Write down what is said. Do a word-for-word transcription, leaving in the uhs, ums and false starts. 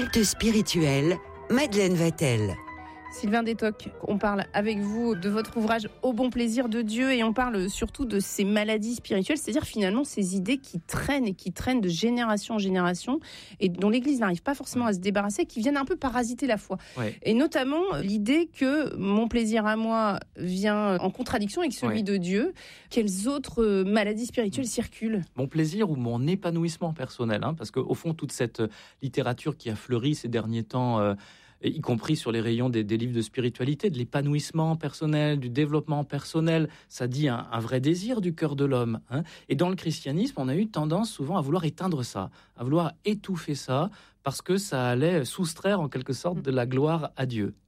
Halte spirituelle, Madeleine Vatel. Sylvain Détoc, on parle avec vous de votre ouvrage Au bon plaisir de Dieu et on parle surtout de ces maladies spirituelles, c'est-à-dire finalement ces idées qui traînent et qui traînent de génération en génération et dont l'Église n'arrive pas forcément à se débarrasser, qui viennent un peu parasiter la foi. Ouais. Et notamment l'idée que mon plaisir à moi vient en contradiction avec celui ouais. de Dieu. Quelles autres maladies spirituelles circulent ? Mon plaisir ou mon épanouissement personnel, hein, parce qu'au fond, toute cette littérature qui a fleuri ces derniers temps, euh, y compris sur les rayons des, des livres de spiritualité, de l'épanouissement personnel, du développement personnel. Ça dit un, un vrai désir du cœur de l'homme. Hein. Et dans le christianisme, on a eu tendance souvent à vouloir éteindre ça, à vouloir étouffer ça, parce que ça allait soustraire en quelque sorte de la gloire à Dieu.